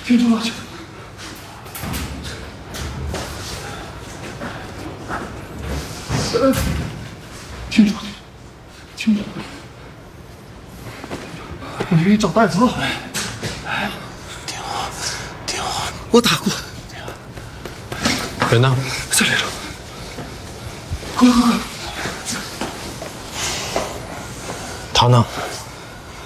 听住了，听住，听住，我给你找袋子了。 挺好， 我打过。 人呢？ 在里头。快！ 他呢？